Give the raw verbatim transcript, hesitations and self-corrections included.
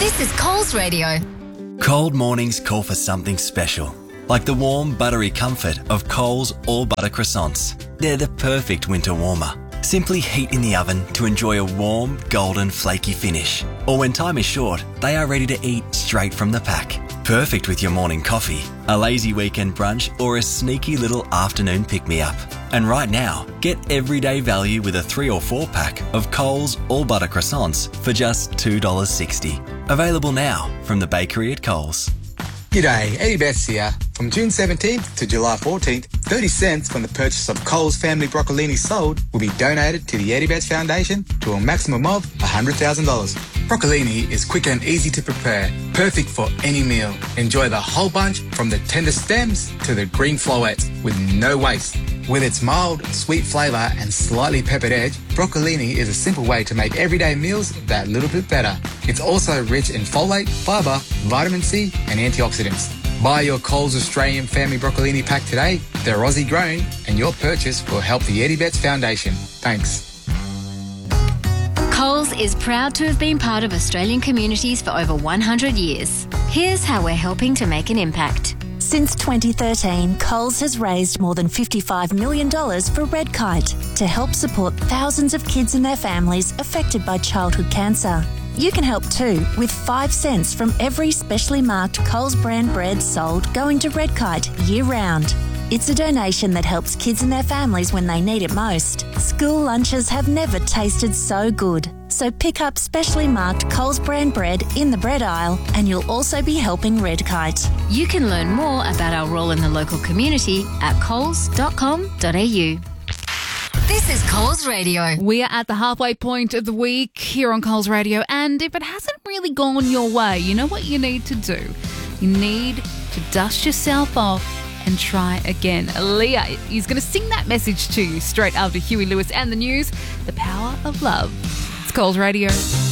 This is Coles Radio. Cold mornings call for something special, like the warm, buttery comfort of Coles All Butter Croissants. They're the perfect winter warmer. Simply heat in the oven to enjoy a warm, golden, flaky finish. Or when time is short, they are ready to eat straight from the pack. Perfect with your morning coffee, a lazy weekend brunch, or a sneaky little afternoon pick-me-up. And right now, get everyday value with a three or four pack of Coles All Butter Croissants for just two dollars sixty. Available now from the bakery at Coles. G'day, Eddie Betts here. From June seventeenth to July fourteenth, thirty cents from the purchase of Coles family broccolini sold will be donated to the Eddie Betts Foundation to a maximum of one hundred thousand dollars. Broccolini is quick and easy to prepare, perfect for any meal. Enjoy the whole bunch from the tender stems to the green florets with no waste. With its mild, sweet flavour and slightly peppered edge, broccolini is a simple way to make everyday meals that little bit better. It's also rich in folate, fibre, vitamin C and antioxidants. Buy your Coles Australian Family Broccolini pack today. They're Aussie grown and your purchase will help the Eddie Betts Foundation. Thanks. Coles is proud to have been part of Australian communities for over one hundred years. Here's how we're helping to make an impact. Since twenty thirteen, Coles has raised more than fifty-five million dollars for Red Kite to help support thousands of kids and their families affected by childhood cancer. You can help too, with five cents from every specially marked Coles brand bread sold going to Red Kite year-round. It's a donation that helps kids and their families when they need it most. School lunches have never tasted so good. So pick up specially marked Coles brand bread in the bread aisle and you'll also be helping Red Kite. You can learn more about our role in the local community at coles dot com dot a u. This is Coles Radio. We are at the halfway point of the week here on Coles Radio, and if it hasn't really gone your way, you know what you need to do? You need to dust yourself off and try again. Leah is going to sing that message to you straight after Huey Lewis and the news. The power of love. It's Coles Radio.